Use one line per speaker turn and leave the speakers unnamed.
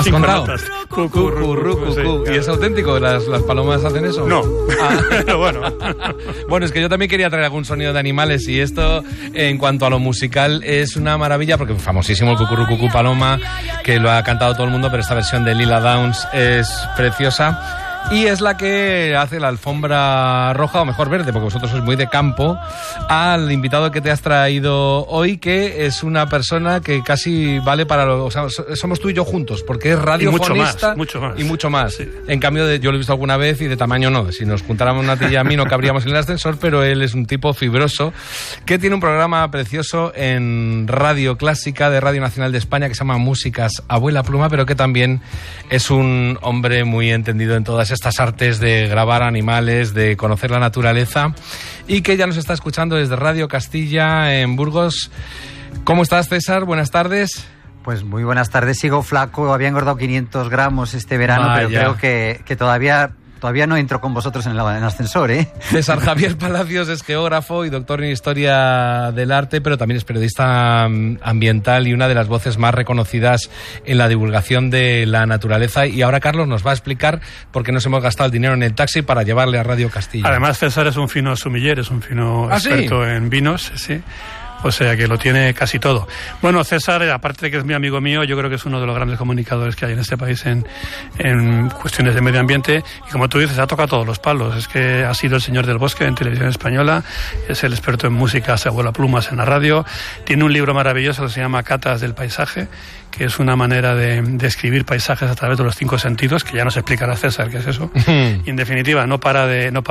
¿Has contado?
Notas.
¿Y es auténtico? ¿Las palomas hacen eso?
No, pero bueno.
Bueno, es que yo también quería traer algún sonido de animales y esto, en cuanto a lo musical, es una maravilla porque es famosísimo el Cucurrucucú Paloma, que lo ha cantado todo el mundo, pero esta versión de Lila Downs es preciosa. Y es la que hace la alfombra roja, o mejor verde, porque vosotros sois muy de campo, al invitado que te has traído hoy, que es una persona que casi vale para... O sea, somos tú y yo juntos, porque es radiofonista y mucho más.
Sí.
En cambio, yo lo he visto alguna vez y de tamaño no. Si nos juntáramos una tía y a mí no cabríamos en el ascensor, pero él es un tipo fibroso que tiene un programa precioso en Radio Clásica de Radio Nacional de España que se llama Músicas Abuela Pluma, pero que también es un hombre muy entendido en todas estas artes de grabar animales, de conocer la naturaleza, y que ya nos está escuchando desde Radio Castilla en Burgos. ¿Cómo estás, César? Buenas tardes.
Pues muy buenas tardes. Sigo flaco, había engordado 500 gramos este verano,
Vaya.
pero creo que todavía no entro con vosotros en el ascensor, ¿eh?
César Javier Palacios es geógrafo y doctor en Historia del Arte, pero también es periodista ambiental y una de las voces más reconocidas en la divulgación de la naturaleza. Y ahora Carlos nos va a explicar por qué nos hemos gastado el dinero en el taxi para llevarle a Radio Castilla.
Además, César es un fino sommelier, es un fino experto en vinos, sí. O sea que lo tiene casi todo. Bueno, César, aparte de que es mi amigo mío, yo creo que es uno de los grandes comunicadores que hay en este país en cuestiones de medio ambiente. Y como tú dices, ha tocado todos los palos. Es que ha sido el señor del bosque en Televisión Española, es el experto en músicas Abuela Plumas en la radio. Tiene un libro maravilloso que se llama Catas del Paisaje, que es una manera de escribir paisajes a través de los 5 sentidos, que ya nos explicará César qué es eso. Y en definitiva, no para de